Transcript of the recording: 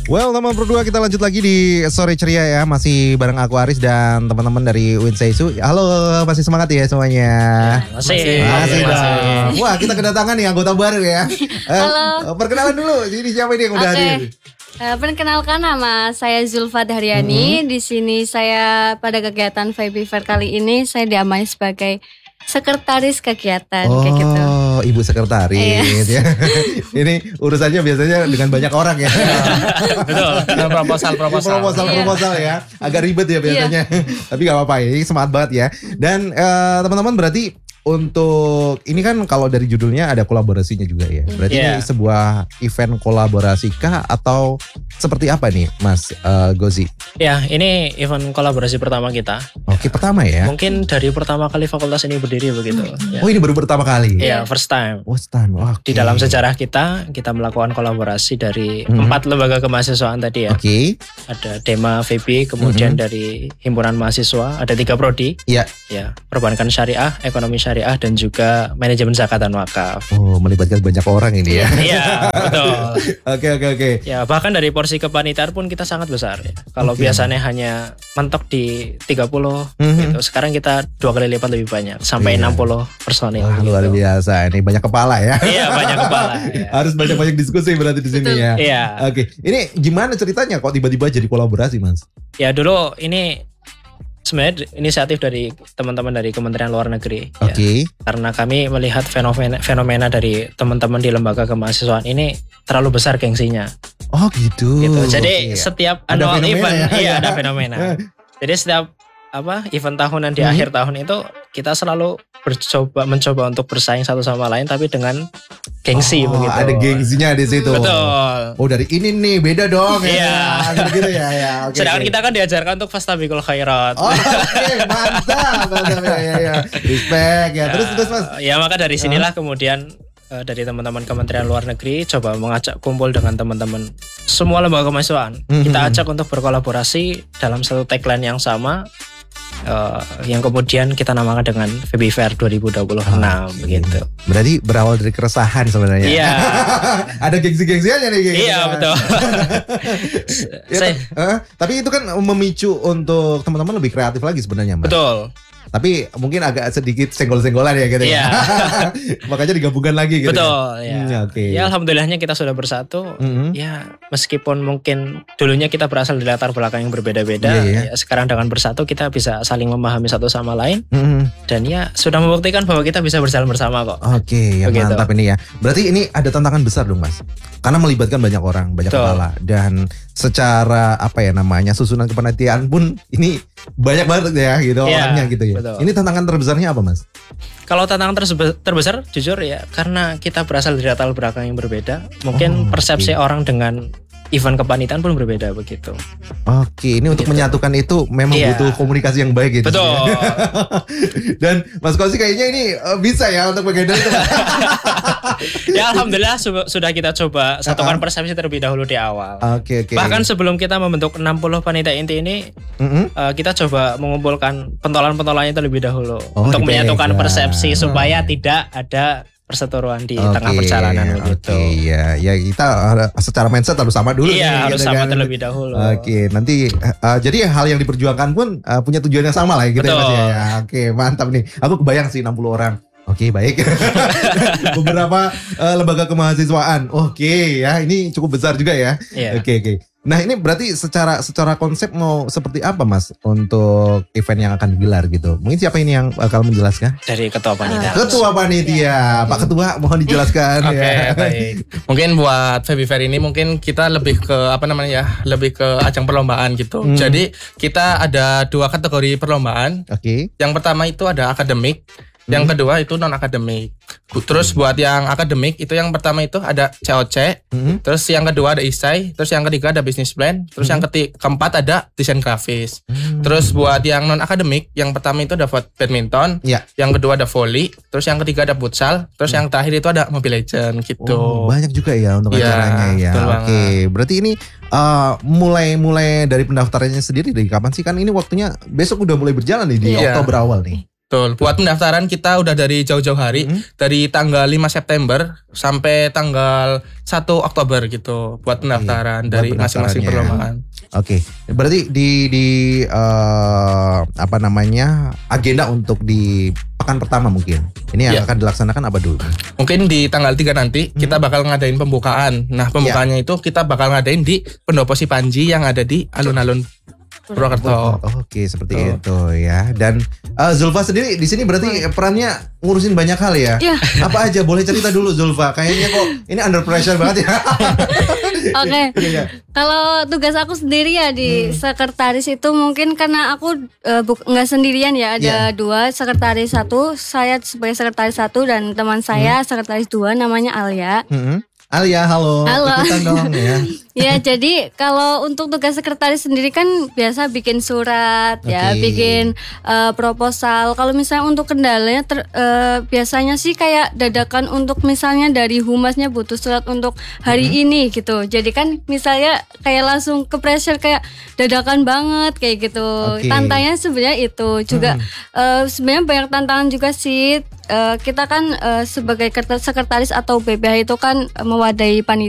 Well, teman berdua kita lanjut lagi di Sore Ceria ya. Masih bareng aku Aris dan teman-teman dari Winseisu. Halo, masih semangat ya semuanya? Masih dong. Wah, kita kedatangan nih anggota baru ya. Halo. Perkenalan dulu. Ini siapa ini yang udah hadir? Perkenalkan, nama saya Zulfa Daryani. Di sini saya pada kegiatan Baby Fair kali ini saya diamai sebagai sekretaris kegiatan kayak gitu. Oh, ibu sekretaris ya. Ini urusannya biasanya dengan banyak orang ya. Betul. Proposal ya. Agak ribet ya biasanya. Tapi gak apa-apa, ini semangat banget ya. Dan teman-teman berarti untuk ini kan kalau dari judulnya ada kolaborasinya juga ya. Berarti ini sebuah event kolaborasi kah atau seperti apa nih Mas Gozi? Ya, ini event kolaborasi pertama kita. Oke, pertama ya. Mungkin dari pertama kali fakultas ini berdiri begitu. Ya. Oh, ini baru pertama kali. Iya, first time. First time. Di dalam sejarah kita melakukan kolaborasi dari 4 lembaga kemahasiswaan tadi ya. Oke. Ada Dema VB, kemudian dari Himpunan Mahasiswa, ada 3 prodi. Iya. Ya, perbankan syariah, ekonomi syariah, dan juga manajemen zakat dan wakaf. Oh, melibatkan banyak orang ini ya. Iya, betul. Oke. Ya, bahkan dari porsi kepanitiaan pun kita sangat besar ya. Kalau biasanya hanya mentok di 30 gitu. Sekarang kita 2 kali lipat lebih banyak, sampai 60 personil. Wah, gitu. luar biasa. Ini banyak kepala ya. Iya, banyak kepala. Ya. Harus banyak-banyak diskusi berarti di sini ya. Iya. Oke. Ini gimana ceritanya kok tiba-tiba jadi kolaborasi, Mas? Ya, dulu ini sebenarnya inisiatif dari teman-teman dari Kementerian Luar Negeri. Oke. Ya. Karena kami melihat fenomena dari teman-teman di lembaga kemahasiswaan ini terlalu besar gengsinya. Oh gitu. Jadi setiap ada annual event, ya? ada fenomena. Jadi setiap event tahunan di akhir tahun itu kita selalu mencoba untuk bersaing satu sama lain, tapi dengan gengsi begitu. Ada gengsinya di situ. Betul. Oh, dari ini nih beda dong. Iya. Gitu ya. Okay, sedangkan kita kan diajarkan untuk fastabiqul khairat. Oh, oke, mantap. Ya. Respect ya. Terus Mas. Ya, maka dari sinilah kemudian dari teman-teman Kementerian Luar Negeri coba mengajak kumpul dengan teman-teman semua lembaga kemahasiswaan. Kita ajak untuk berkolaborasi dalam satu tagline yang sama. Yang kemudian kita namakan dengan Baby Fair 2026 begitu. Berarti berawal dari keresahan sebenarnya. Iya. Ada gengsi-gengsiannya nih. Iya, betul. Tapi itu kan memicu untuk teman-teman lebih kreatif lagi sebenarnya, Mas. Betul. Tapi mungkin agak sedikit senggol-senggolan ya gitu ya. Makanya digabungkan lagi gitu. Betul ya. Okay. Ya, alhamdulillahnya kita sudah bersatu. Ya, meskipun mungkin dulunya kita berasal dari latar belakang yang berbeda-beda, ya, sekarang dengan bersatu kita bisa saling memahami satu sama lain. Dan ya sudah membuktikan bahwa kita bisa berjalan bersama kok. Oke, yang mantap ini ya. Berarti ini ada tantangan besar dong, Mas. Karena melibatkan banyak orang, banyak kepala, dan secara susunan kepanitiaan pun ini banyak banget ya gitu orangnya gitu ya. Betul. Ini tantangan terbesarnya apa, Mas? Kalau tantangan terbesar jujur ya karena kita berasal dari latar belakang yang berbeda, mungkin persepsi orang dengan event kepanitiaan pun berbeda begitu. Oke, ini untuk menyatukan itu memang butuh komunikasi yang baik gitu. Betul. Dan Mas Kosi kayaknya ini bisa ya untuk menghandle itu. Ya, alhamdulillah sudah kita coba satukan persepsi terlebih dahulu di awal. Oke. Bahkan sebelum kita membentuk 60 panitia inti ini, kita coba mengumpulkan pentolan-pentolannya terlebih dahulu untuk menyatukan persepsi supaya tidak ada perseteruan di tengah perjalanan begitu. Ya kita secara mindset harus sama dulu. Iya, harus sama terlebih dahulu. Oke, nanti jadi hal yang diperjuangkan pun punya tujuan yang sama lah gitu ya, Mas ya. Oke, mantap nih. Aku kebayang sih 60 orang. Oke, baik. Beberapa lembaga kemahasiswaan. Oke, ya ini cukup besar juga ya. Oke. Nah, ini berarti secara konsep mau seperti apa, Mas, untuk event yang akan digelar gitu? Mungkin siapa ini yang bakal menjelaskan? Dari Ketua Panitia. Ketua Panitia, Pak Ketua, mohon dijelaskan. Oke, baik. Mungkin buat Baby Fair ini mungkin kita lebih ke lebih ke ajang perlombaan gitu. Jadi kita ada 2 kategori perlombaan. Oke. Yang pertama itu ada akademik. Yang kedua itu non akademik. Terus buat yang akademik itu yang pertama itu ada COC, terus yang kedua ada isai, terus yang ketiga ada business plan, terus yang keempat ada desain grafis. Terus buat yang non akademik, yang pertama itu ada badminton, yang kedua ada volley, terus yang ketiga ada futsal, terus yang terakhir itu ada Mobile Legends gitu. Oh, banyak juga ya untuk acaranya ya. Oke, berarti ini mulai dari pendaftarannya sendiri dari kapan sih? Kan ini waktunya besok udah mulai berjalan nih di Oktober awal nih. Betul. Buat pendaftaran kita udah dari jauh-jauh hari, dari tanggal 5 September sampai tanggal 1 Oktober gitu buat pendaftaran dari masing-masing perlombaan. Oke. Berarti di apa namanya? Agenda untuk di pekan pertama mungkin. Ini yang akan dilaksanakan apa dulu? Mungkin di tanggal 3 nanti kita bakal ngadain pembukaan. Nah, pembukaannya itu kita bakal ngadain di Pendopo Sipanji yang ada di alun-alun Purwokerto. Oke, seperti itu ya. Dan Zulfa sendiri di sini berarti perannya ngurusin banyak hal ya. Iya. Apa aja? Boleh cerita dulu Zulfa. Kayaknya kok ini under pressure banget ya. Oke. Kalau tugas aku sendiri ya di sekretaris itu mungkin karena aku nggak sendirian ya, ada dua, sekretaris satu, saya sebagai sekretaris satu dan teman saya sekretaris dua namanya Alia. Alia, halo. Halo. Ikutan dong ya. Ya, jadi kalau untuk tugas sekretaris sendiri kan biasa bikin surat ya, bikin proposal. Kalau misalnya untuk kendalanya biasanya sih kayak dadakan untuk misalnya dari humasnya butuh surat untuk hari ini gitu. Jadi kan misalnya kayak langsung ke pressure kayak dadakan banget kayak gitu. Tantangannya sebenarnya itu juga sebenarnya banyak tantangan juga sih. Kita kan sebagai sekretaris atau BPH itu kan mewadahi panitia